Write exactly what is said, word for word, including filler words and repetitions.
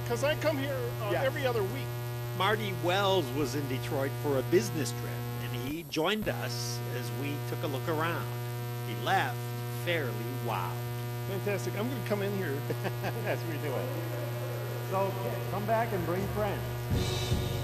because I come here uh, Yes. every other week. Marty Wells was in Detroit for a business trip, and he joined us as we took a look around. He left fairly wowed. Fantastic. I'm going to come in here. That's what we're doing. So come back and bring friends.